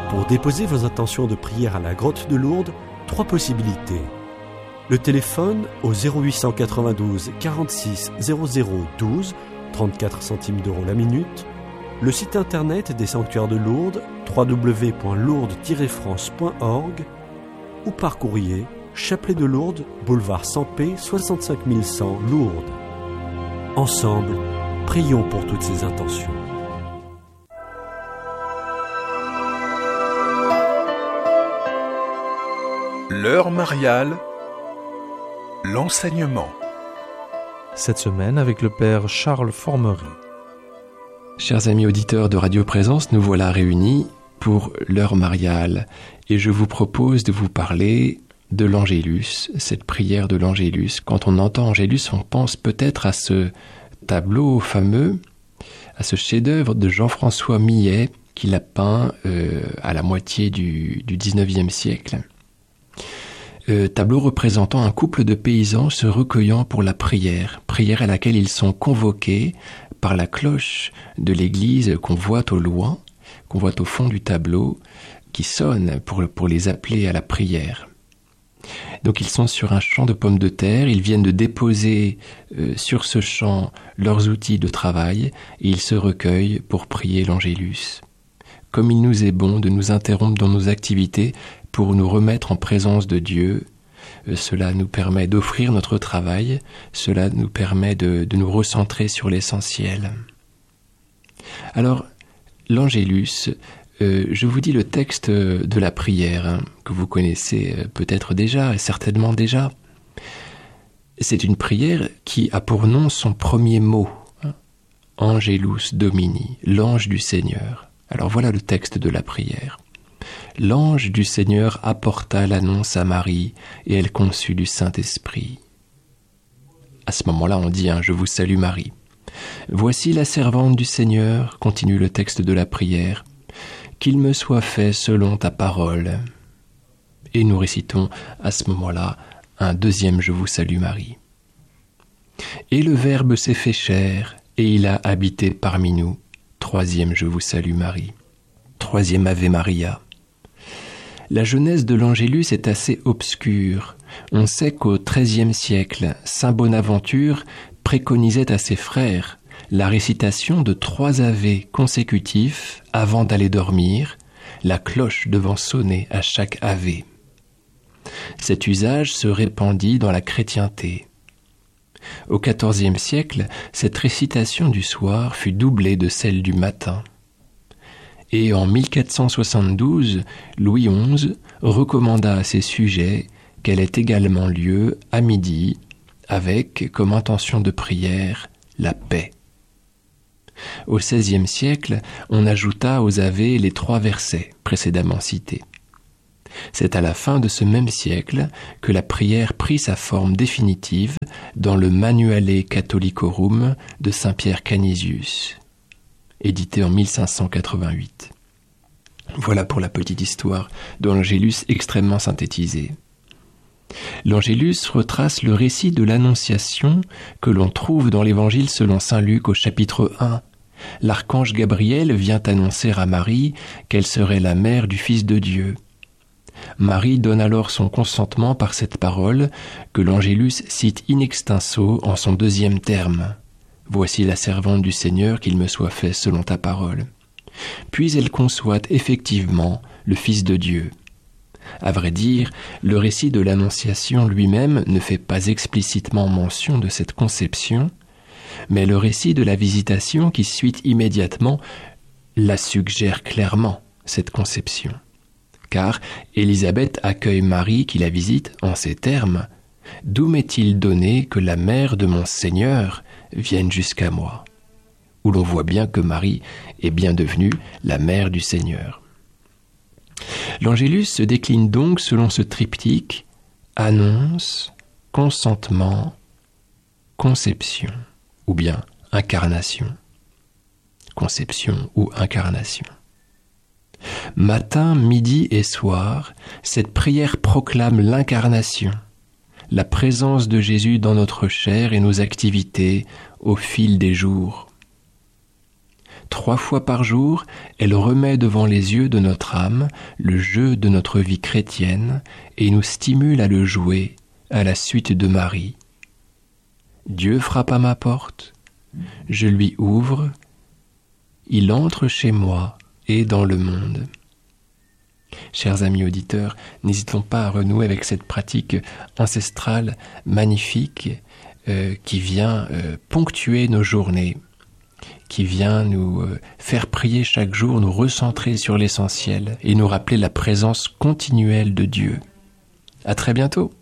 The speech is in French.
Pour déposer vos intentions de prière à la grotte de Lourdes, 3 possibilités. Le téléphone au 0892 46 00 12, 34 centimes d'euros la minute. Le site internet des sanctuaires de Lourdes, www.lourdes-france.org, ou par courrier, Chapelet de Lourdes, boulevard Sampé, 65 100 Lourdes. Ensemble, prions pour toutes ces intentions. L'heure mariale, l'enseignement. Cette semaine avec le Père Charles Formery. Chers amis auditeurs de Radio Présence, nous voilà réunis pour l'heure mariale et je vous propose de vous parler de l'Angélus, cette prière de l'Angélus. Quand on entend Angélus, on pense peut-être à ce tableau fameux, à ce chef-d'œuvre de Jean-François Millet qu'il a peint à la moitié du XIXe siècle. Tableau représentant un couple de paysans se recueillant pour la prière à laquelle ils sont convoqués par la cloche de l'église qu'on voit au loin, qu'on voit au fond du tableau, qui sonne pour les appeler à la prière. Donc ils sont sur un champ de pommes de terre, ils viennent de déposer sur ce champ leurs outils de travail et ils se recueillent pour prier l'Angélus. Comme il nous est bon de nous interrompre dans nos activités pour nous remettre en présence de Dieu, cela nous permet d'offrir notre travail, cela nous permet de nous recentrer sur l'essentiel. Alors, l'Angélus, je vous dis le texte de la prière, que vous connaissez peut-être déjà, et certainement déjà. C'est une prière qui a pour nom son premier mot, Angelus Domini, l'ange du Seigneur. Alors voilà le texte de la prière. L'ange du Seigneur apporta l'annonce à Marie, et elle conçut du Saint-Esprit. À ce moment-là, on dit « Je vous salue Marie ». Voici la servante du Seigneur, continue le texte de la prière, qu'il me soit fait selon ta parole. Et nous récitons à ce moment-là un deuxième « Je vous salue Marie ». Et le Verbe s'est fait chair, et il a habité parmi nous. Troisième « Je vous salue Marie ». Troisième Ave Maria. La genèse de l'Angélus est assez obscure. On sait qu'au XIIIe siècle, saint Bonaventure préconisait à ses frères la récitation de 3 Ave consécutifs avant d'aller dormir, la cloche devant sonner à chaque Ave. Cet usage se répandit dans la chrétienté. Au XIVe siècle, cette récitation du soir fut doublée de celle du matin. Et en 1472, Louis XI recommanda à ses sujets qu'elle ait également lieu à midi, avec, comme intention de prière, la paix. Au XVIe siècle, on ajouta aux Ave les 3 versets précédemment cités. C'est à la fin de ce même siècle que la prière prit sa forme définitive dans le Manuale Catholicorum de saint Pierre Canisius, édité en 1588. Voilà pour la petite histoire de l'Angélus extrêmement synthétisée. L'Angélus retrace le récit de l'Annonciation que l'on trouve dans l'Évangile selon saint Luc au chapitre 1. L'archange Gabriel vient annoncer à Marie qu'elle serait la mère du Fils de Dieu. Marie donne alors son consentement par cette parole que l'Angélus cite in extenso en son 2e terme. « Voici la servante du Seigneur, qu'il me soit fait selon ta parole. » Puis elle conçoit effectivement le Fils de Dieu. À vrai dire, le récit de l'Annonciation lui-même ne fait pas explicitement mention de cette conception, mais le récit de la visitation qui suit immédiatement la suggère clairement, cette conception. Car Élisabeth accueille Marie qui la visite en ces termes « D'où m'est-il donné que la mère de mon Seigneur vienne jusqu'à moi ?» où l'on voit bien que Marie est bien devenue la mère du Seigneur. L'Angélus se décline donc selon ce triptyque annonce, consentement, conception, ou bien incarnation. Conception ou incarnation. Matin, midi et soir, cette prière proclame l'incarnation, la présence de Jésus dans notre chair et nos activités au fil des jours. 3 fois par jour, elle remet devant les yeux de notre âme le jeu de notre vie chrétienne et nous stimule à le jouer à la suite de Marie. Dieu frappe à ma porte, je lui ouvre, il entre chez moi et dans le monde. Chers amis auditeurs, n'hésitons pas à renouer avec cette pratique ancestrale magnifique qui vient ponctuer nos journées, qui vient nous faire prier chaque jour, nous recentrer sur l'essentiel et nous rappeler la présence continuelle de Dieu. À très bientôt.